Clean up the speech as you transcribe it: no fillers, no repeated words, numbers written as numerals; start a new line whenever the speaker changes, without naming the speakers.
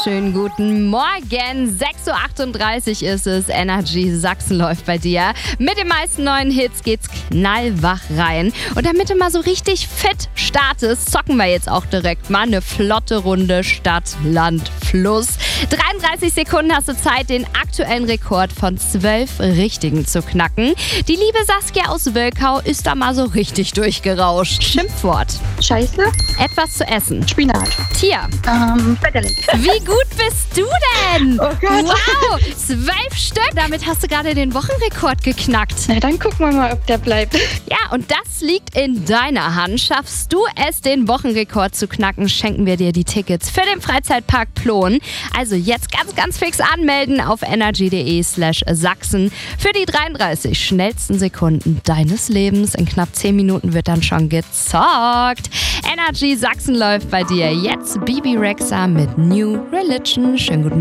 wunderschönen guten Morgen. 6.38 Uhr ist es. Energy Sachsen läuft bei dir. Mit den meisten neuen Hits geht's knallwach rein. Und damit du mal so richtig fit startest, zocken wir jetzt auch direkt mal eine flotte Runde Stadt, Land, Fluss. 33 Sekunden hast du Zeit, den aktuellen Rekord von 12 Richtigen zu knacken. Die liebe Saskia aus Wölkau ist da mal so richtig durchgerauscht. Schimpfwort.
Scheiße.
Etwas zu essen.
Spinat.
Tier.
Schmetterling.
Wie gut bist du denn?
Oh Gott.
Wow, 12 Stück. Damit hast du gerade den Wochenrekord geknackt.
Na, dann gucken wir mal, ob der bleibt.
Ja, und das liegt in deiner Hand. Schaffst du es, den Wochenrekord zu knacken, schenken wir dir die Tickets für den Freizeitpark Plon. Also jetzt ganz fix anmelden auf energy.de/Sachsen für die 33 schnellsten Sekunden deines Lebens. In knapp 10 Minuten wird dann schon gezockt. Energy Sachsen läuft bei dir. Jetzt Bibi Rexha mit New Religion. Schönen guten